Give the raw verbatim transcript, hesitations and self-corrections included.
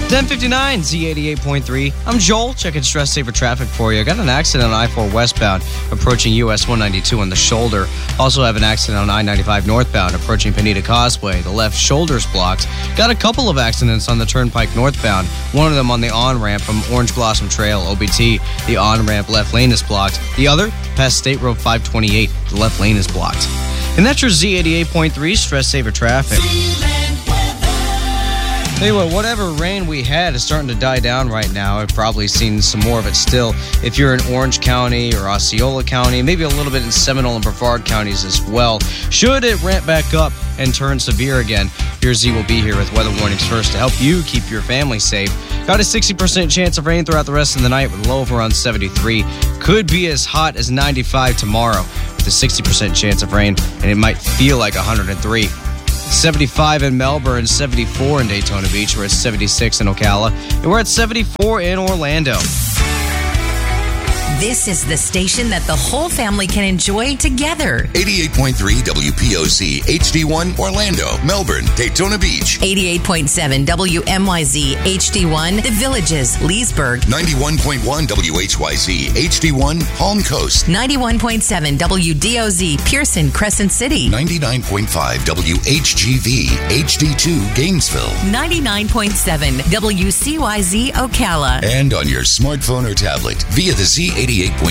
ten fifty-nine, Z eighty-eight point three. I'm Joel, checking stress saver traffic for you. I got an accident on I four westbound, approaching U S one ninety-two on the shoulder. Also have an accident on I ninety-five northbound, approaching Pineda Causeway. The left shoulder's blocked. Got a couple of accidents on the Turnpike northbound. One of them on the on-ramp from Orange Blossom Trail, O B T. The on-ramp left lane is blocked. The other, past State Road five twenty-eight. The left lane is blocked. And that's your Z eighty-eight point three stress saver traffic. Tell you what, whatever rain we had is starting to die down right now. I've probably seen some more of it still. If you're in Orange County or Osceola County, maybe a little bit in Seminole and Brevard counties as well. Should it ramp back up and turn severe again, your Z will be here with weather warnings first to help you keep your family safe. Got a sixty percent chance of rain throughout the rest of the night with a low of around seventy-three. Could be as hot as ninety-five tomorrow with a sixty percent chance of rain, and it might feel like one hundred three. seventy-five in Melbourne, seventy-four in Daytona Beach. We're at seventy-six in Ocala, and we're at seventy-four in Orlando. This is the station that the whole family can enjoy together. eighty-eight point three W P O C H D one Orlando, Melbourne, Daytona Beach. eighty-eight point seven W M Y Z H D one The Villages, Leesburg. ninety-one point one W H Y Z H D one Palm Coast. ninety-one point seven W D O Z Pearson, Crescent City. ninety-nine point five W H G V H D two Gainesville. ninety-nine point seven W C Y Z Ocala. And on your smartphone or tablet via the Z eighty-eight point